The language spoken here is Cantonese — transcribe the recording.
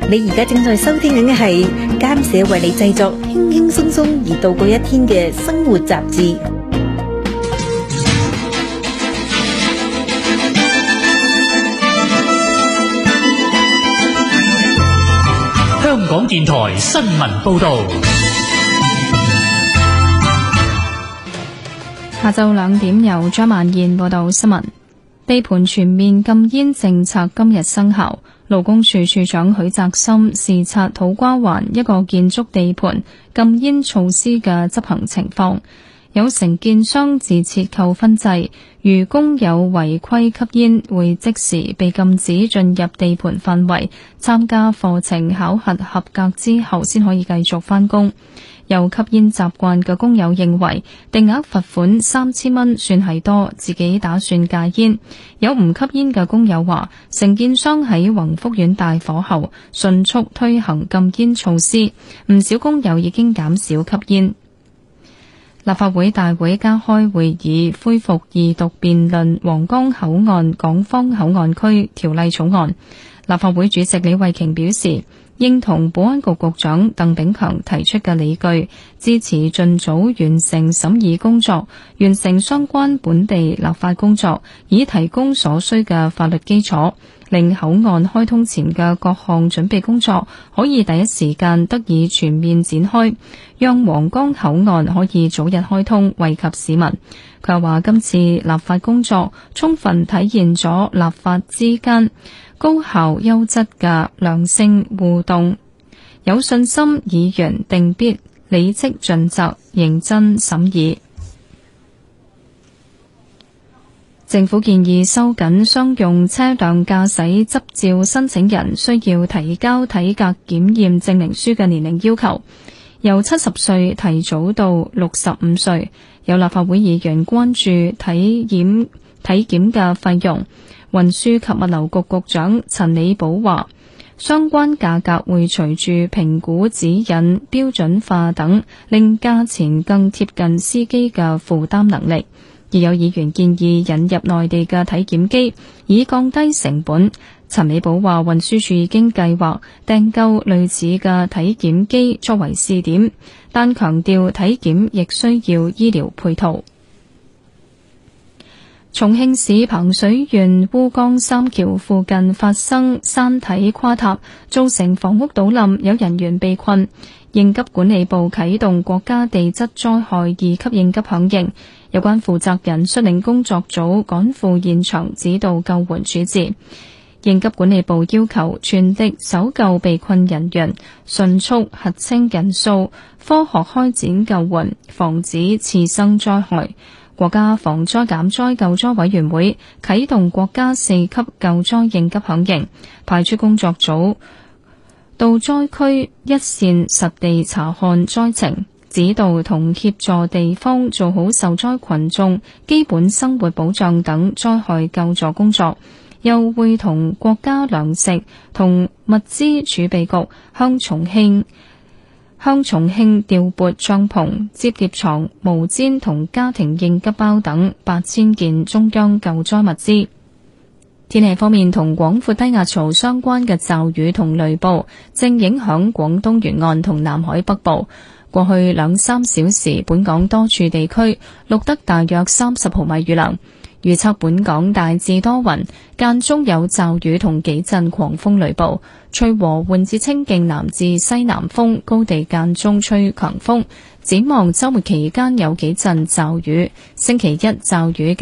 你而家正在收聽緊嘅係監社為你製作輕輕鬆鬆而度過一天嘅生活雜誌。 香港電台新聞報道。 下晝2點由張曼燕報道新聞。地盤全面禁煙政策今日生效。勞工處處長許澤森視察土瓜灣一個建築地盤禁煙措施嘅執行情況，有承建商自設扣分制，如工友違規吸煙，會即時被禁止進入地盤範圍，參加課程考核合格之後先可以繼續返工。有吸煙習慣嘅工友認為定額罰款3000蚊算係多，自己打算戒煙。有唔吸煙嘅工友話，承建商喺宏福苑大火後迅速推行禁煙措施，唔少工友已經減少吸煙。立法會大會加開會議，恢復二讀辯論皇崗口岸港方口岸區條例草案。立法會主席李慧瓊表示，認同保安局局長鄧炳強提出嘅理據，支持盡早完成審議工作，完成相關本地立法工作，以提供所需嘅法律基礎，令口岸開通前嘅各項準備工作可以第一時間得以全面展開，讓皇崗口岸可以早日開通，惠及市民。佢又話今次立法工作充分體現咗立法之間高效優質嘅良性互動，有信心議員定必履職盡責，認真審議。政府建議收緊商用車輛駕駛執照申請人需要提交體格檢驗證明書嘅年齡要求，由70歲提早到65歲。有立法會議員關注體檢嘅費用。運輸及物流局局長陳美寶話，相關價格會隨住評估指引標準化等，令價錢更貼近司機嘅負擔能力。而有議員建議引入內地嘅體檢機，以降低成本。陳美寶話，運輸署已經計劃訂購類似嘅體檢機作為試點，但強調體檢亦需要醫療配套。重慶市彭水縣烏江三橋附近發生山體垮塌，造成房屋倒冧，有人員被困。應急管理部啟動國家地質災害2級應急響應，有關負責人率領工作組趕赴現場指導救援處置。應急管理部要求全力搜救被困人員，迅速核清人數，科學開展救援，防止次生災害。國家防災減災救災委員會啟動國家4級救災應急響應，派出工作組到災區一線實地查看災情，指導同協助地方做好受災群眾基本生活保障等災害救助工作。又會同國家糧食同物資儲備局向重慶調撥帳篷、摺疊床、毛氈同家庭應急包等8000件中央救災物資。天氣方面，同廣闊低壓槽相關嘅驟雨同雷暴正影響廣東沿岸同南海北部。過去2-3小時，本港多處地區錄得大約30毫米雨量。預測本港大致多雲，間中有驟雨同幾陣狂風雷暴，吹和緩至清勁南至西南風，高地間中吹強風。展望週末期間有幾陣驟雨，星期一驟雨